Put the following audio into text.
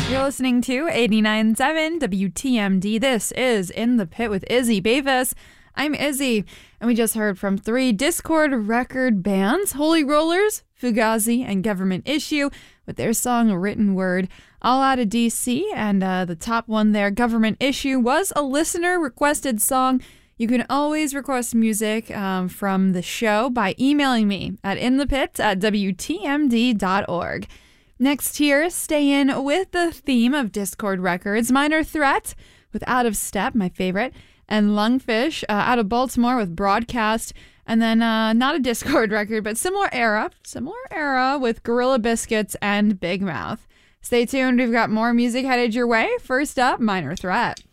You're listening to 89.7 WTMD. This is In the Pit with Izzy Bavis. I'm Izzy, and we just heard from three Dischord record bands, Holy Rollers, Fugazi, and Government Issue, with their song Written Word, all out of DC. And the top one there, Government Issue, was a listener-requested song. You can always request music from the show by emailing me at inthepit@wtmd.org. Next here, stay in with the theme of Dischord records, Minor Threat with Out of Step, my favorite, and Lungfish out of Baltimore with Broadcast, and then not a Dischord record, but similar era with Gorilla Biscuits and Big Mouth. Stay tuned, we've got more music headed your way. First up, Minor Threat.